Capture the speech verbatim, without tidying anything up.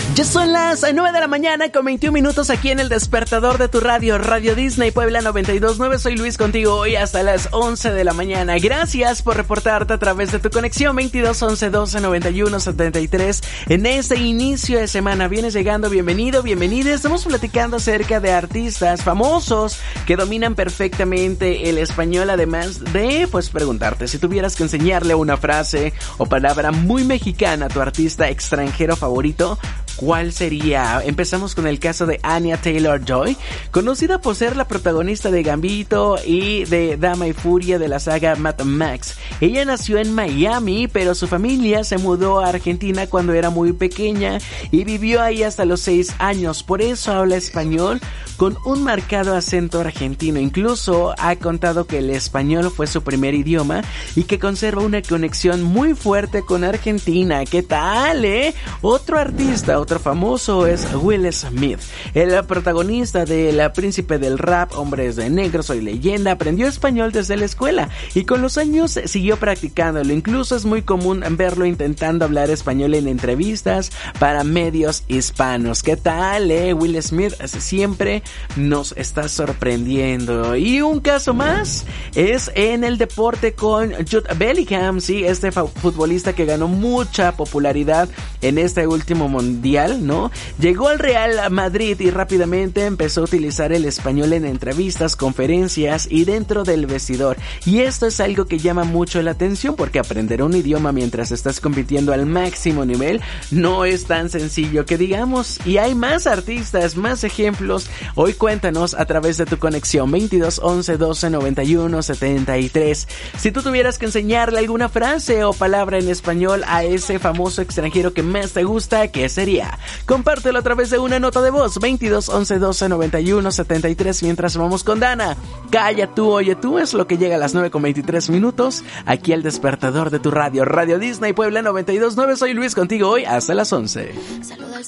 Ya son las nueve de la mañana con veintiún minutos aquí en el despertador de tu radio, Radio Disney Puebla noventa y dos punto nueve. Soy Luis contigo hoy hasta las once de la mañana. Gracias por reportarte a través de tu conexión veintidós once doce noventa y uno setenta y tres. En este inicio de semana vienes llegando, bienvenido, bienvenida. Estamos platicando acerca de artistas famosos que dominan perfectamente el español, además de pues preguntarte si tuvieras que enseñarle una frase o palabra muy mexicana a tu artista extranjero favorito, ¿cuál sería? Empezamos con el caso de Anya Taylor-Joy, conocida por ser la protagonista de Gambito y de Dama y Furia de la saga Mad Max. Ella nació en Miami, pero su familia se mudó a Argentina cuando era muy pequeña y vivió ahí hasta los seis años. Por eso habla español con un marcado acento argentino. Incluso ha contado que el español fue su primer idioma y que conserva una conexión muy fuerte con Argentina. ¿Qué tal, eh? Otro artista, otro famoso es Will Smith, el protagonista de El Príncipe del Rap, Hombres de Negro, Soy Leyenda. Aprendió español desde la escuela y con los años siguió practicándolo. Incluso es muy común verlo intentando hablar español en entrevistas para medios hispanos. ¿Qué tal, eh? Will Smith siempre nos está sorprendiendo. Y un caso más es en el deporte con Jude Bellingham, sí, este futbolista que ganó mucha popularidad en este último mundial, ¿no? Llegó al Real Madrid y rápidamente empezó a utilizar el español en entrevistas, conferencias y dentro del vestidor. Y esto es algo que llama mucho la atención porque aprender un idioma mientras estás compitiendo al máximo nivel no es tan sencillo que digamos. Y hay más artistas, más ejemplos. Hoy cuéntanos a través de tu conexión veintidós once doce noventa y uno setenta y tres. Si tú tuvieras que enseñarle alguna frase o palabra en español a ese famoso extranjero que más te gusta, ¿qué sería? Compártelo a través de una nota de voz veintidós once doce noventa y uno setenta y tres. Mientras vamos con Dana, Calla tú, oye tú, es lo que llega a las nueve con veintitrés minutos aquí al despertador de tu radio, Radio Disney Puebla noventa y dos punto nueve. Soy Luis contigo hoy hasta las once. Saluda al